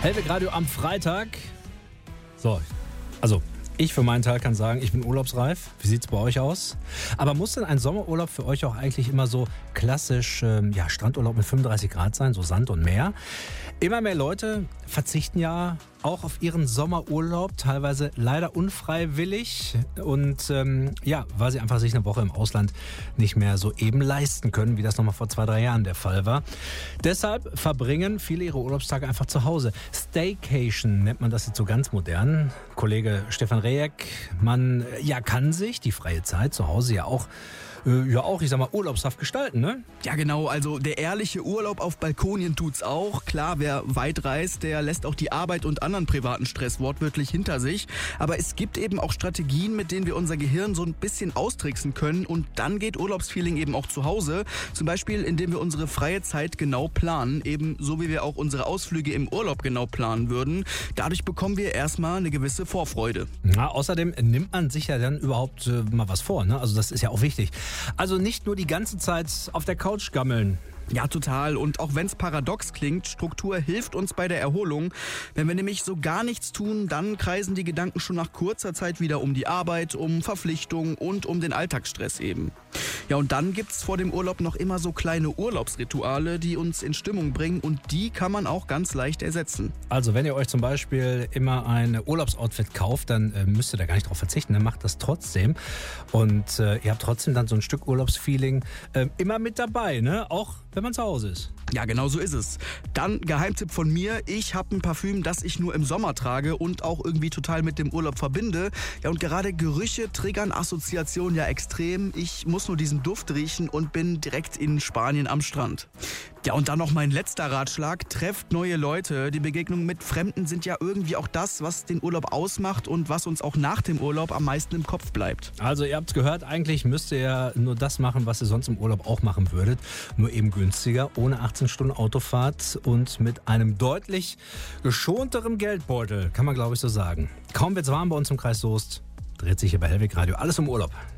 Hellweg Radio am Freitag. So, also ich für meinen Teil kann sagen, ich bin urlaubsreif. Wie sieht es bei euch aus? Aber muss denn ein Sommerurlaub für euch auch eigentlich immer so klassisch Strandurlaub mit 35 Grad sein, so Sand und Meer? Immer mehr Leute verzichten ja auch auf ihren Sommerurlaub, teilweise leider unfreiwillig und weil sie einfach sich eine Woche im Ausland nicht mehr so eben leisten können, wie das nochmal vor 2-3 Jahren der Fall war. Deshalb verbringen viele ihre Urlaubstage einfach zu Hause. Staycation nennt man das jetzt so ganz modern. Kollege Stefan Rejek, man kann sich die freie Zeit zu Hause urlaubshaft gestalten, ne? Ja genau, also der ehrliche Urlaub auf Balkonien tut's auch. Klar, wer weit reist, der lässt auch die Arbeit und anderen privaten Stress wortwörtlich hinter sich. Aber es gibt eben auch Strategien, mit denen wir unser Gehirn so ein bisschen austricksen können und dann geht Urlaubsfeeling eben auch zu Hause. Zum Beispiel, indem wir unsere freie Zeit genau planen, eben so wie wir auch unsere Ausflüge im Urlaub genau planen würden. Dadurch bekommen wir erstmal eine gewisse Vorfreude. Ja, außerdem nimmt man sich ja dann überhaupt mal was vor, ne? Also das ist ja auch wichtig. Also nicht nur die ganze Zeit auf der Couch gammeln. Ja, total. Und auch wenn es paradox klingt, Struktur hilft uns bei der Erholung. Wenn wir nämlich so gar nichts tun, dann kreisen die Gedanken schon nach kurzer Zeit wieder um die Arbeit, um Verpflichtungen und um den Alltagsstress eben. Ja, und dann gibt's vor dem Urlaub noch immer so kleine Urlaubsrituale, die uns in Stimmung bringen und die kann man auch ganz leicht ersetzen. Also wenn ihr euch zum Beispiel immer ein Urlaubsoutfit kauft, dann müsst ihr da gar nicht drauf verzichten, dann macht das trotzdem. Und ihr habt trotzdem dann so ein Stück Urlaubsfeeling immer mit dabei, ne? Auch wenn man zu Hause ist. Ja, genau so ist es. Dann Geheimtipp von mir, ich habe ein Parfüm, das ich nur im Sommer trage und auch irgendwie total mit dem Urlaub verbinde. Ja, und gerade Gerüche triggern Assoziationen ja extrem. Ich muss nur diesen Duft riechen und bin direkt in Spanien am Strand. Ja, und dann noch mein letzter Ratschlag, trefft neue Leute. Die Begegnungen mit Fremden sind ja irgendwie auch das, was den Urlaub ausmacht und was uns auch nach dem Urlaub am meisten im Kopf bleibt. Also ihr habt's gehört, eigentlich müsst ihr ja nur das machen, was ihr sonst im Urlaub auch machen würdet. Nur eben günstiger, ohne 18 Stunden Autofahrt und mit einem deutlich geschonteren Geldbeutel, kann man glaube ich so sagen. Kaum wird's warm bei uns im Kreis Soest, dreht sich hier bei Hellweg Radio alles um Urlaub.